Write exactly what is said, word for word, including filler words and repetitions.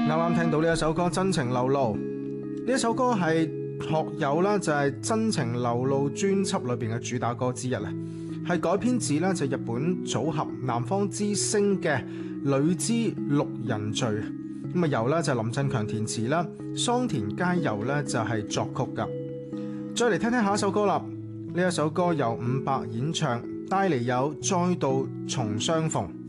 啱啱聽到呢一首歌《真情流露》，呢一首歌係學友啦，就係《真情流露》專輯裏邊嘅主打歌之一啊，係改編自呢就日本組合南方之星嘅《女之六人序》，咁啊由呢就林振強填詞啦，桑田佳祐呢就係作曲噶。再嚟聽聽下一首歌啦，呢一首歌由伍佰演唱，帶嚟有再度重相逢。